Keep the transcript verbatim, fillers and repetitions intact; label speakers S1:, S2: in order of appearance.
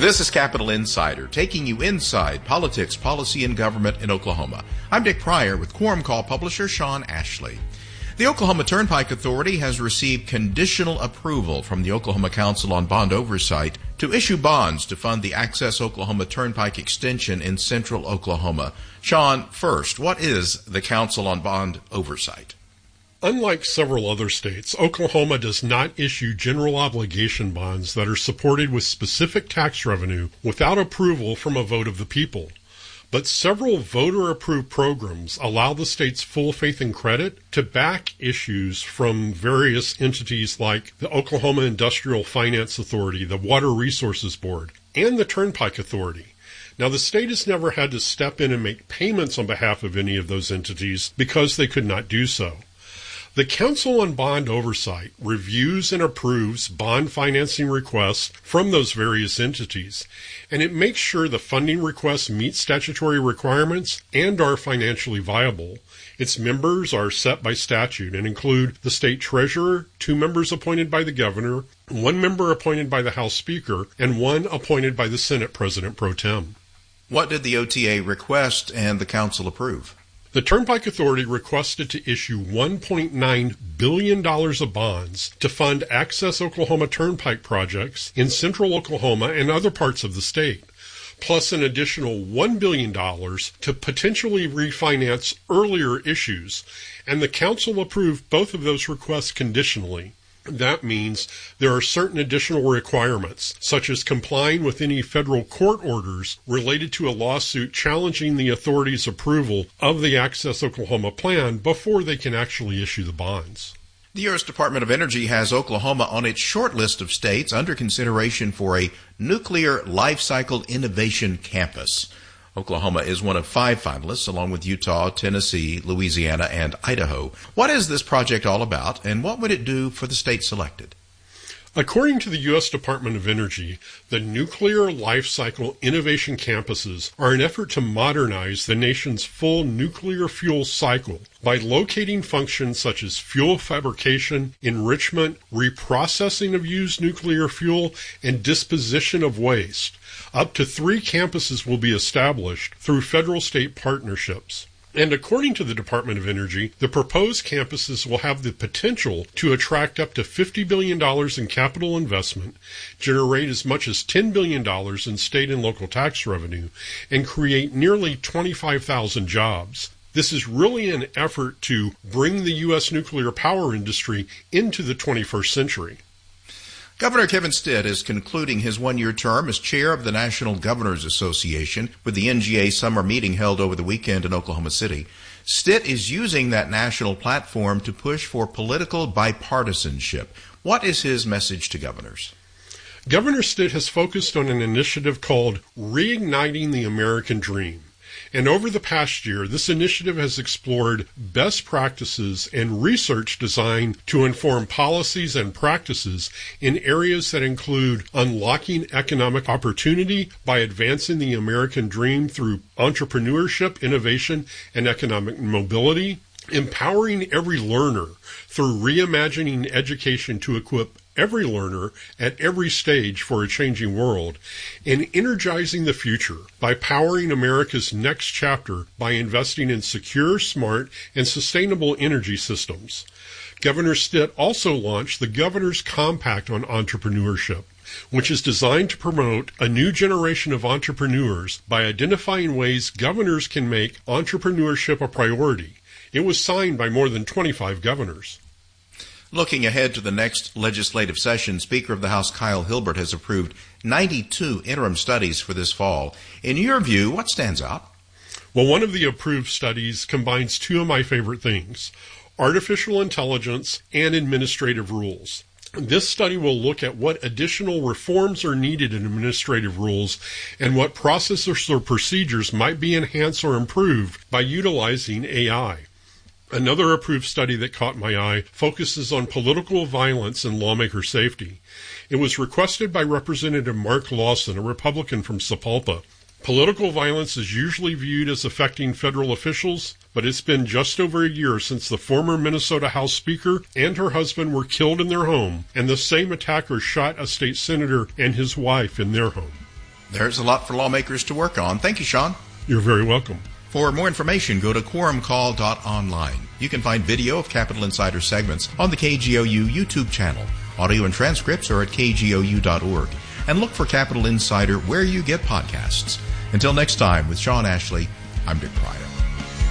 S1: This is Capital Insider, taking you inside politics, policy, and government in Oklahoma. I'm Dick Pryor with Quorum Call publisher Sean Ashley. The Oklahoma Turnpike Authority has received conditional approval from the Oklahoma Council on Bond Oversight to issue bonds to fund the Access Oklahoma Turnpike extension in central Oklahoma. Sean, first, what is the Council on Bond Oversight?
S2: Unlike several other states, Oklahoma does not issue general obligation bonds that are supported with specific tax revenue without approval from a vote of the people. But several voter-approved programs allow the state's full faith and credit to back issues from various entities like the Oklahoma Industrial Finance Authority, the Water Resources Board, and the Turnpike Authority. Now, the state has never had to step in and make payments on behalf of any of those entities because they could not do so. The Council on Bond Oversight reviews and approves bond financing requests from those various entities, and it makes sure the funding requests meet statutory requirements and are financially viable. Its members are set by statute and include the state treasurer, two members appointed by the governor, one member appointed by the House Speaker, and one appointed by the Senate President Pro Tem.
S1: What did the O T A request and the council approve?
S2: The Turnpike Authority requested to issue one point nine billion dollars of bonds to fund Access Oklahoma Turnpike projects in central Oklahoma and other parts of the state, plus an additional one billion dollars to potentially refinance earlier issues, and the council approved both of those requests conditionally. That means there are certain additional requirements, such as complying with any federal court orders related to a lawsuit challenging the authority's approval of the Access Oklahoma plan before they can actually issue the bonds.
S1: The U S Department of Energy has Oklahoma on its short list of states under consideration for a nuclear life cycle innovation campus. Oklahoma is one of five finalists, along with Utah, Tennessee, Louisiana, and Idaho. What is this project all about, and what would it do for the state selected?
S2: According to the U S Department of Energy, the Nuclear Life Cycle Innovation Campuses are an effort to modernize the nation's full nuclear fuel cycle by locating functions such as fuel fabrication, enrichment, reprocessing of used nuclear fuel, and disposition of waste. Up to three campuses will be established through federal-state partnerships. And according to the Department of Energy, the proposed campuses will have the potential to attract up to fifty billion dollars in capital investment, generate as much as ten billion dollars in state and local tax revenue, and create nearly twenty-five thousand jobs. This is really an effort to bring the U S nuclear power industry into the twenty-first century.
S1: Governor Kevin Stitt is concluding his one-year term as chair of the National Governors Association with the N G A summer meeting held over the weekend in Oklahoma City. Stitt is using that national platform to push for political bipartisanship. What is his message to governors?
S2: Governor Stitt has focused on an initiative called Reigniting the American Dream. And over the past year, this initiative has explored best practices and research designed to inform policies and practices in areas that include unlocking economic opportunity by advancing the American dream through entrepreneurship, innovation, and economic mobility, empowering every learner through reimagining education to equip every learner at every stage for a changing world, and energizing the future by powering America's next chapter by investing in secure, smart, and sustainable energy systems. Governor Stitt also launched the Governor's Compact on Entrepreneurship, which is designed to promote a new generation of entrepreneurs by identifying ways governors can make entrepreneurship a priority. It was signed by more than twenty-five governors.
S1: Looking ahead to the next legislative session, Speaker of the House Kyle Hilbert has approved ninety-two interim studies for this fall. In your view, what stands out?
S2: Well, one of the approved studies combines two of my favorite things, artificial intelligence and administrative rules. This study will look at what additional reforms are needed in administrative rules and what processes or procedures might be enhanced or improved by utilizing A I. Another approved study that caught my eye focuses on political violence and lawmaker safety. It was requested by Representative Mark Lawson, a Republican from Sapulpa. Political violence is usually viewed as affecting federal officials, but it's been just over a year since the former Minnesota House Speaker and her husband were killed in their home, and the same attacker shot a state senator and his wife in their home.
S1: There's a lot for lawmakers to work on. Thank you, Sean.
S2: You're very welcome.
S1: For more information, go to quorum call dot online. You can find video of Capitol Insider segments on the K G O U YouTube channel. Audio and transcripts are at K G O U dot org. And look for Capitol Insider where you get podcasts. Until next time, with Sean Ashley, I'm Dick Pryor.